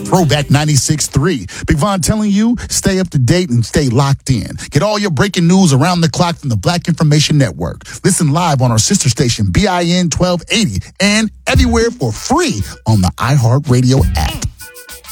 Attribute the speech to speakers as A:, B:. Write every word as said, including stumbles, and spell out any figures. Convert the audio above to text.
A: Throwback ninety-six point three. Big Von telling you, stay up to date and stay locked in. Get all your breaking news around the clock from the Black Information Network. Listen live on our sister station, B I N twelve eighty, and everywhere for free on the iHeartRadio app.